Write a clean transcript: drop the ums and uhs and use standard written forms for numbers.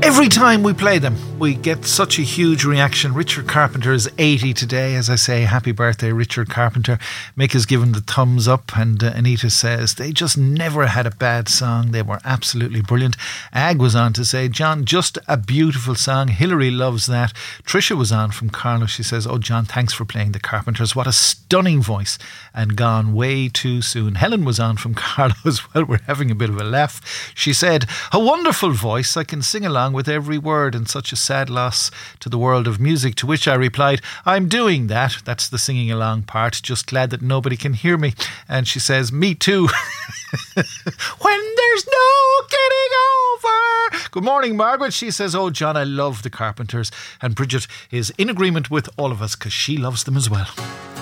Every time we play them, we get such a huge reaction. Richard Carpenter is 80 today. As I say, happy birthday, Richard Carpenter. Mick has given the thumbs up, and Anita says they just never had a bad song. They were absolutely brilliant. Ag was on to say, John, just a beautiful song. Hilary loves that. Tricia was on from Carlo. She says, oh, John, thanks for playing the Carpenters. What a stunning voice, and gone way too soon. Helen was on from Carlo as well. We're having a bit of a laugh. She said, a wonderful voice. I can sing along with every word, and such a sad loss to the world of music. To which I replied, I'm doing that. That's the singing along part. Just glad that nobody can hear me. And she says, me too. When there's no getting over. Good morning, Margaret. She says, oh, John, I love the Carpenters. And Bridget is in agreement with all of us because she loves them as well.